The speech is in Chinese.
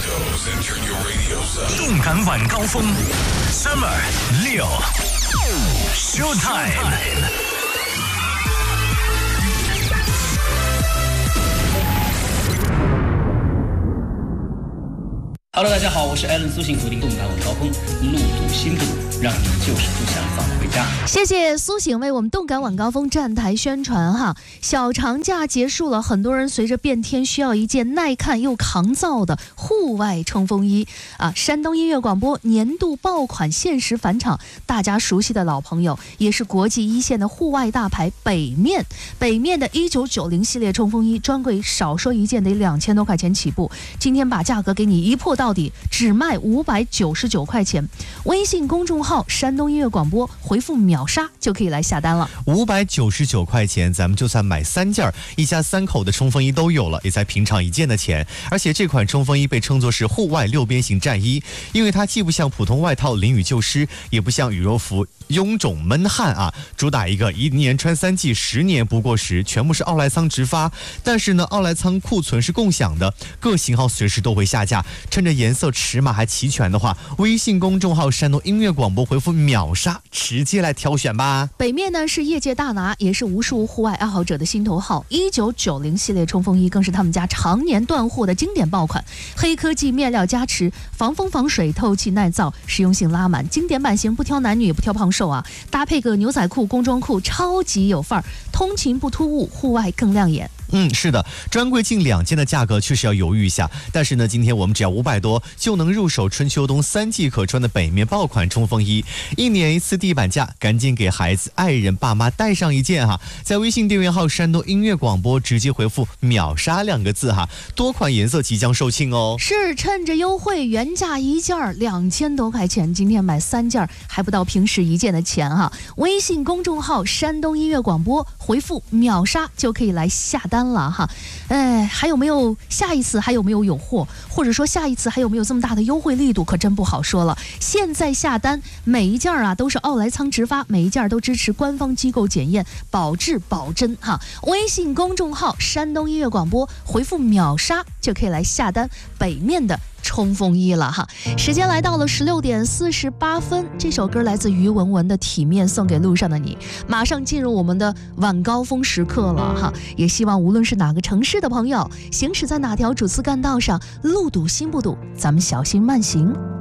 动感晚高峰 Summer 6 Showtime。 Hello， 大家好，我是艾伦苏醒，锁定动感晚高峰，路堵心不堵，让你就是不想早回家。 谢谢苏醒为我们动感晚高峰站台宣传哈。小长假结束了，很多人随着变天需要一件耐看又抗造的户外冲锋衣啊。山东音乐广播年度爆款限时返场，大家熟悉的老朋友，也是国际一线的户外大牌北面。北面的1990系列冲锋衣，专柜少说一件得2000多块钱起步，今天把价格给你一破到底，只卖599块钱。微信公众号山东音乐广播回复秒杀就可以来下单了。 599块钱，咱们就算买3件，一家3口的冲锋衣都有了，也才平常1件的钱。而且这款冲锋衣被称作是户外6边形战衣，因为它既不像普通外套淋雨就湿，也不像羽绒服臃肿闷汗啊，主打一个1年穿3季10年不过时，全部是奥莱仓直发。但是呢，奥莱仓库存是共享的，各型号随时都会下架，趁着颜色尺码还齐全的话，微信公众号山东音乐广播回复秒杀，直接来挑选吧。 北面呢是业界大拿，也是无数户外爱好者的心头好。1990系列冲锋衣更是他们家常年断货的经典爆款，黑科技面料加持，防风防水，透气耐造，实用性拉满，经典版型不挑男女也不挑胖瘦啊，搭配个牛仔裤、工装裤，超级有范儿，通勤不突兀，户外更亮眼。 是的，专柜近2件的价格确实要犹豫一下，但是呢，今天我们只要500多就能入手春秋冬3季可穿的北面爆款冲锋衣，1年1次地板价，赶紧给孩子、爱人、爸妈带上一件哈。在微信订阅号山东音乐广播直接回复秒杀2个字哈，多款颜色即将售罄哦。 是，趁着优惠，原价1件2000多块钱，今天买3件还不到平时1件的钱哈。微信公众号山东音乐广播回复秒杀就可以来下单了哈。还有没有下一次还有没有货，或者说下一次还有没有这么大的优惠力度，可真不好说了。现在下单每一件啊都是奥莱仓直发，每一件都支持官方机构检验，保质保真哈。微信公众号山东音乐广播回复秒杀就可以来下单北面的冲锋衣了哈。时间来到了16点48分，这首歌来自于文文的《体面》，送给路上的你。马上进入我们的晚高峰时刻了哈，也希望无论是哪个城市的朋友，行驶在哪条主次干道上，路堵心不堵，咱们小心慢行。